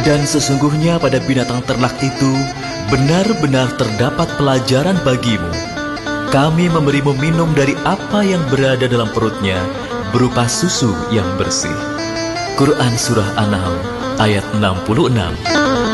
Dan sesungguhnya pada binatang ternak itu benar-benar terdapat pelajaran bagimu. Kami memberimu minum dari apa yang berada dalam perutnya berupa susu yang bersih. Quran Surah An-Nahl ayat 66.